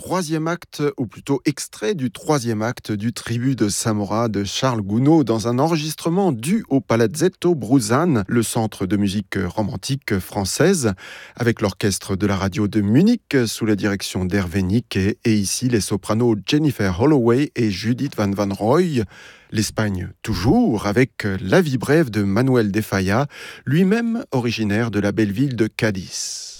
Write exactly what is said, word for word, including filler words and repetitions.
troisième acte, ou plutôt extrait du troisième acte du Tribut de Samora de Charles Gounod dans un enregistrement dû au Palazzetto Bruzane, le centre de musique romantique française, avec l'orchestre de la radio de Munich sous la direction d'Hervé Niquet et ici les sopranos Jennifer Holloway et Judith Van Van Roy. L'Espagne toujours, avec La vie brève de Manuel de Falla, lui-même originaire de la belle ville de Cadix.